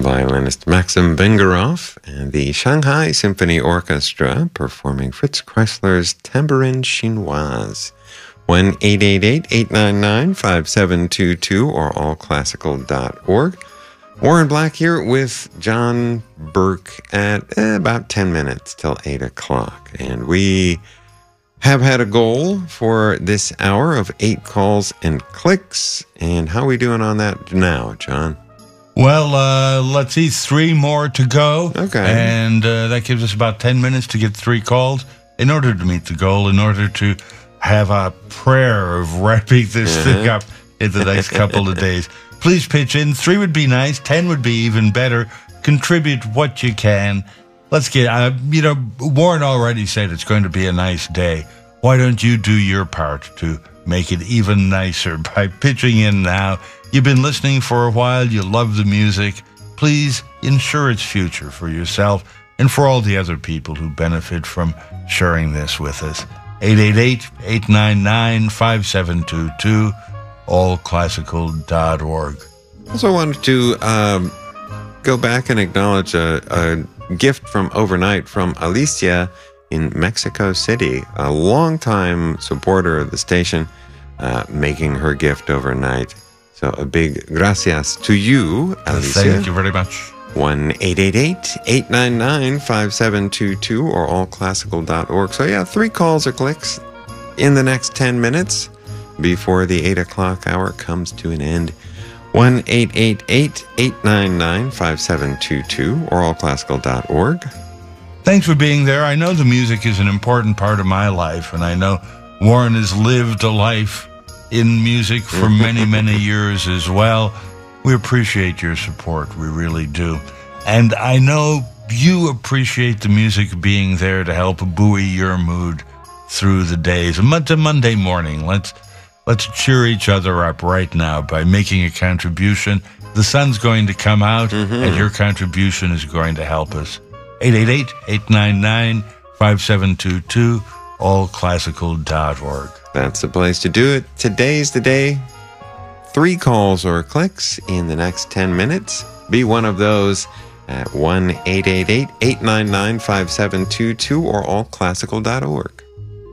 violinist Maxim Vengerov and the Shanghai Symphony Orchestra performing Fritz Kreisler's Tambourine Chinoise. 1-888-899-5722 or allclassical.org. Warren Black here with John Burke at about 10 minutes till 8 o'clock. And we have had a goal for this hour of 8 calls and clicks. And how are we doing on that now, John? Well, let's see, 3 more to go. Okay. And that gives us about 10 minutes to get 3 calls in order to meet the goal, in order to have a prayer of wrapping this thing up in the next couple of days. Please pitch in. 3 would be nice. 10 would be even better. Contribute what you can. Let's get, Warren already said it's going to be a nice day. Why don't you do your part to make it even nicer by pitching in now? You've been listening for a while. You love the music. Please ensure its future for yourself and for all the other people who benefit from sharing this with us. 888-899-5722, allclassical.org. Also wanted to go back and acknowledge a gift from overnight from Alicia in Mexico City, a longtime supporter of the station, making her gift overnight. So a big gracias to you, Alicia. Thank you very much. 1-888-899-5722 or allclassical.org. So yeah, 3 calls or clicks in the next 10 minutes before the 8 o'clock hour comes to an end. 1-888-899-5722 or allclassical.org. Thanks for being there. I know the music is an important part of my life, and I know Warren has lived a life in music for many, many years as well. We appreciate your support. We really do. And I know you appreciate the music being there to help buoy your mood through the days. Monday morning, let's cheer each other up right now by making a contribution. The sun's going to come out, and your contribution is going to help us. 888-899-5722, allclassical.org. That's the place to do it. Today's the day. 3 calls or clicks in the next 10 minutes. Be one of those at 1-888-899-5722 or allclassical.org.